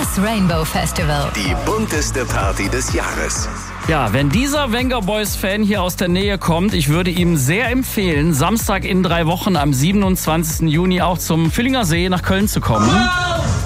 Das Rainbow Festival. Die bunteste Party des Jahres. Ja, wenn dieser Venga Boys Fan hier aus der Nähe kommt, ich würde ihm sehr empfehlen, Samstag in 3 Wochen am 27. Juni auch zum Völlinger See nach Köln zu kommen.